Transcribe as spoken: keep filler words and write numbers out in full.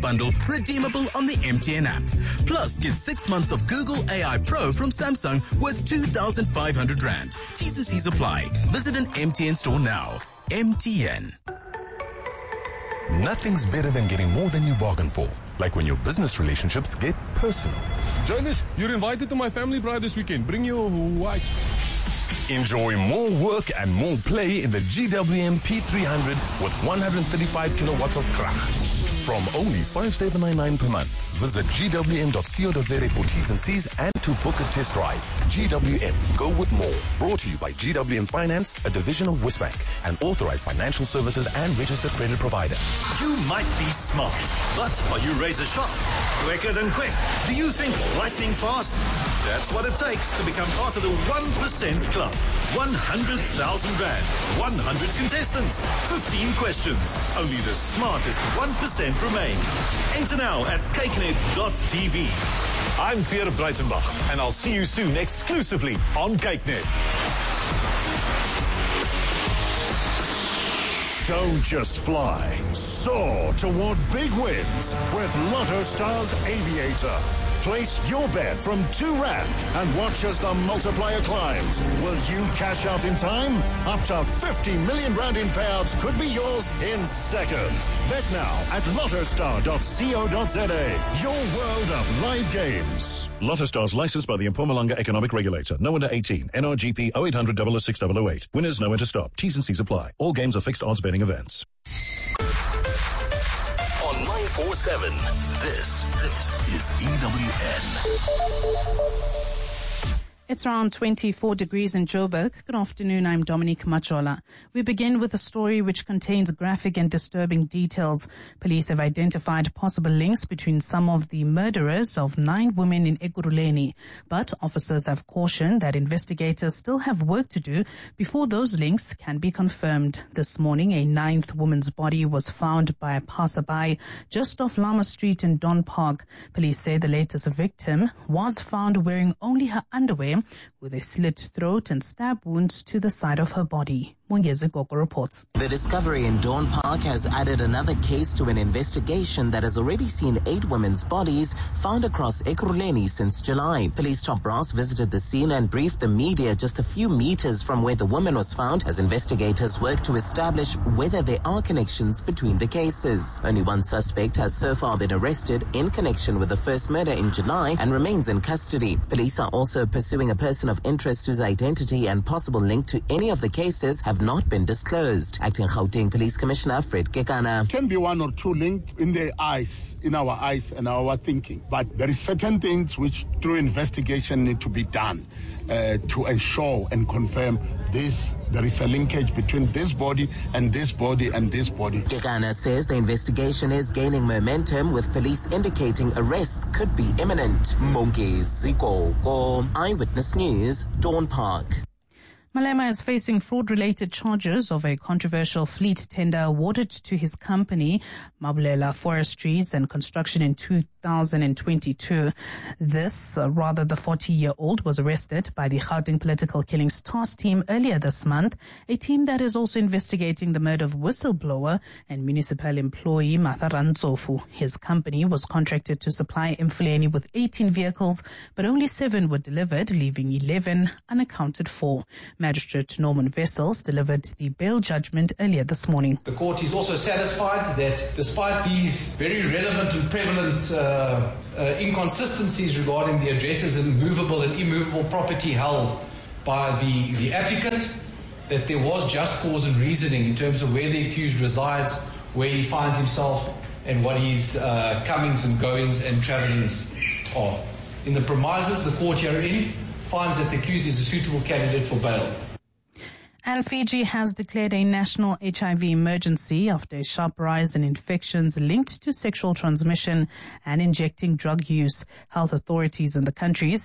bundle redeemable on the M T N app. Plus, get six months of Google A I Pro from Samsung worth two thousand five hundred rand. T's and C's apply. Visit an M T N store now. M T N. Nothing's better than getting more than you bargain for. Like when your business relationships get personal. Jonas, you're invited to my family bride this weekend. Bring your wife. Enjoy more work and more play in the G W M P three hundred with one hundred thirty-five kilowatts of krag. From only five thousand seven hundred ninety-nine per month. Visit g w m dot co dot za for T's and C's and to book a test drive. G W M, go with more. Brought to you by G W M Finance, a division of Westbank, an authorized financial services and registered credit provider. You might be smart, but are you razor sharp? Quicker than quick. Do you think lightning fast? That's what it takes to become part of the one percent Club. one hundred thousand rand, one hundred contestants, fifteen questions. Only the smartest one percent remain. Enter now at cakenet dot t v. I'm Pierre Breitenbach, and I'll see you soon exclusively on CakeNet. Don't just fly, soar toward big wins with Lotto Stars Aviator. Place your bet from two rand and watch as the multiplier climbs. Will you cash out in time? Up to fifty million rand in payouts could be yours in seconds. Bet now at lottostar dot co dot za. Your world of live games. Lotto Stars licensed by the Mpumalanga Economic Regulator. No under eighteen. N R G P oh eight hundred double oh six double oh eight. Winners know when to stop. T's and C's apply. All games are fixed odds betting events. On nine four seven, this, this is E W N. It's around twenty-four degrees in Joburg. Good afternoon, I'm Dominique Machola. We begin with a story which contains graphic and disturbing details. Police have identified possible links between some of the murderers of nine women in Ekurhuleni, but officers have cautioned that investigators still have work to do before those links can be confirmed. This morning, a ninth woman's body was found by a passerby just off Lama Street in Don Park. Police say the latest victim was found wearing only her underwear, with a slit throat and stab wounds to the side of her body. Mongezi Goko reports. The discovery in Dawn Park has added another case to an investigation that has already seen eight women's bodies found across Ekurhuleni since July. Police top brass visited the scene and briefed the media just a few meters from where the woman was found as investigators work to establish whether there are connections between the cases. Only one suspect has so far been arrested in connection with the first murder in July and remains in custody. Police are also pursuing a person of interest whose identity and possible link to any of the cases have not been disclosed. Acting Gauteng Police Commissioner Fred Kekana. Can be one or two linked in their eyes, in our eyes and our thinking. But there is certain things which through investigation need to be done uh, to ensure and confirm this. There is a linkage between this body and this body and this body. Kekana says the investigation is gaining momentum with police indicating arrests could be imminent. Mongezi Goko, Eyewitness News, Dawn Park. Malema is facing fraud-related charges of a controversial fleet tender awarded to his company, Mabulela Forestries and Construction, in two thousand twenty-two. This, uh, rather the forty-year-old, was arrested by the Gauteng Political Killings Task Team earlier this month, a team that is also investigating the murder of whistleblower and municipal employee Martha Rantsofu. His company was contracted to supply Mfuleni with eighteen vehicles, but only seven were delivered, leaving eleven unaccounted for. Magistrate Norman Wessels delivered the bail judgment earlier this morning. The court is also satisfied that despite these very relevant and prevalent uh, uh, inconsistencies regarding the addresses and movable and immovable property held by the, the applicant, that there was just cause and reasoning in terms of where the accused resides, where he finds himself, and what his uh, comings and goings and travellings are. In the premises, the court herein finds that the accused is a suitable candidate for bail. And Fiji has declared a national H I V emergency after a sharp rise in infections linked to sexual transmission and injecting drug use. Health authorities in the country